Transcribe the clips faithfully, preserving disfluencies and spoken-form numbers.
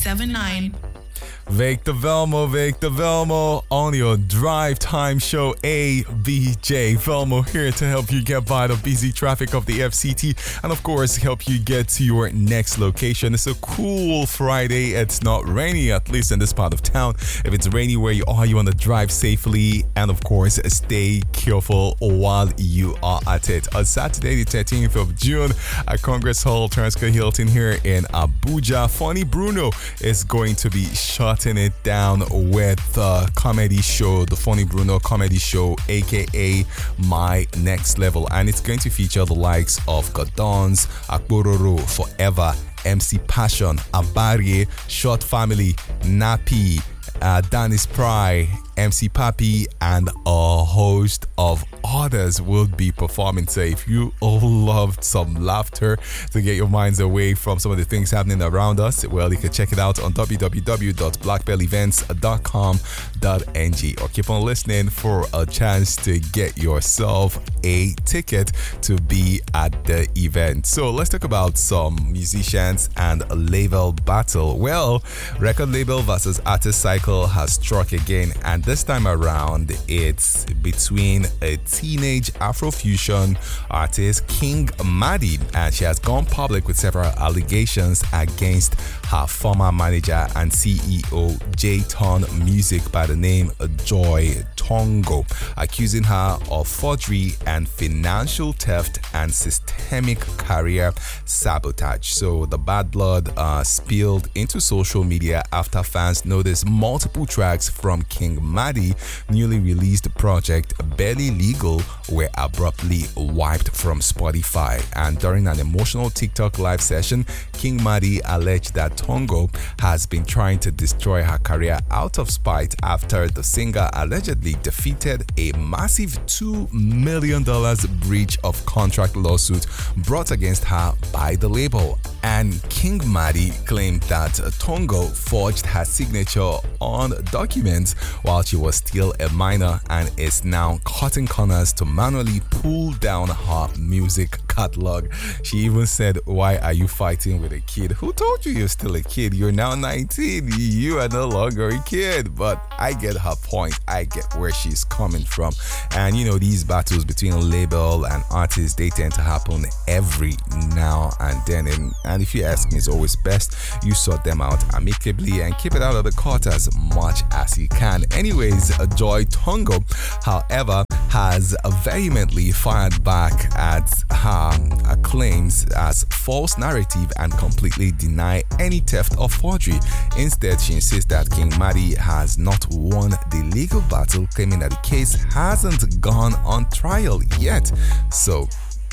seven nine. Victor Velmo, Victor Velmo on your drive time show. A B J Velmo here to help you get by the busy traffic of the F C T and of course help you get to your next location. It's a cool Friday. It's not rainy, at least in this part of town. If it's rainy where you are, you want to drive safely and of course stay careful while you are at it. On Saturday the thirteenth of June at Congress Hall, Transco Hilton here in Abuja, Funny Bruno is going to be shutting it down with the comedy show, the Funny Bruno comedy show, aka My Next Level, and it's going to feature the likes of Godons, Akbororo, Forever, M C Passion, Abarie, Short Family, Nappy, uh, Dennis Pry, M C Papi, and a host of others will be performing. So if you all loved some laughter to get your minds away from some of the things happening around us, well, you can check it out on w w w dot black bell events dot com dot n g or keep on listening for a chance to get yourself a ticket to be at the event. So let's talk about some musicians and a label battle. Well, record label versus artist cycle has struck again, and this time around it's between a teenage Afrofusion artist, King Madi, and she has gone public with several allegations against her former manager and C E O, J-Ton Music by the name Joy Tongo, accusing her of forgery and financial theft and systemic career sabotage. So the bad blood uh, spilled into social media after fans noticed multiple tracks from King Madi newly released project Barely Legal were abruptly wiped from Spotify. And during an emotional TikTok live session, King Madi alleged that Tongo has been trying to destroy her career out of spite after the singer allegedly defeated a massive two million dollars breach of contract lawsuit brought against her by the label. And King Madi claimed that Tongo forged her signature on documents while she was still a minor and is now cutting corners to manually pull down her music catalog. She even said, "Why are you fighting with a kid? Who told you you're still a kid? You're now nineteen. You are no longer a kid." But I get her point. I get where she's coming from. And you know, these battles between label and artists, they tend to happen every now and then. And, and if you ask me, it's always best you sort them out amicably and keep it out of the court as much as you can. Anyways, Joy Tongo, however, has vehemently fired back at her claims as false narrative and completely deny any theft or forgery. Instead, she insists that King Madi has not won the legal battle, claiming that the case hasn't gone on trial yet. So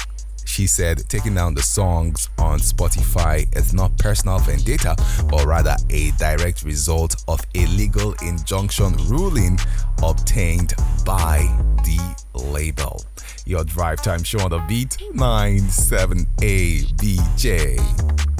she said taking down the songs on Spotify is not personal vendetta, but rather a direct result of a legal injunction ruling obtained by the label. Your drive time show on the beat, nine seven A B J.